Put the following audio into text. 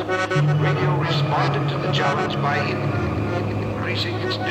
Radio responded to the challenge by increasing its